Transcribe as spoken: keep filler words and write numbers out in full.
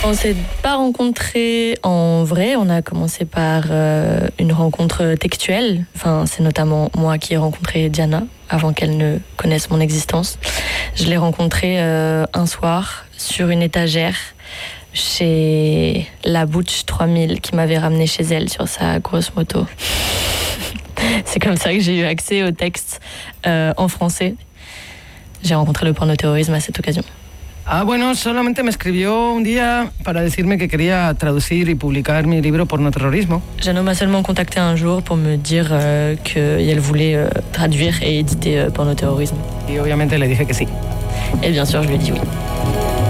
On s'est pas rencontrés en vrai, on a commencé par euh, une rencontre textuelle. Enfin, c'est notamment moi qui ai rencontré Diana avant qu'elle ne connaisse mon existence. Je l'ai rencontrée euh, un soir sur une étagère chez la Butch trois mille qui m'avait ramenée chez elle sur sa grosse moto. C'est comme ça que j'ai eu accès au texte euh, en français. J'ai rencontré le pornoterrorisme à cette occasion. Ah, bueno, solamente me escribió un día para decirme que quería traducir y publicar mi libro Pornoterrorismo. Jeannot m'a seulement contacté un jour pour me dire euh, qu'elle voulait euh, traduire et éditer euh, Pornoterrorisme. Y obviamente le dije que sí. Et bien sûr, je lui ai dit oui.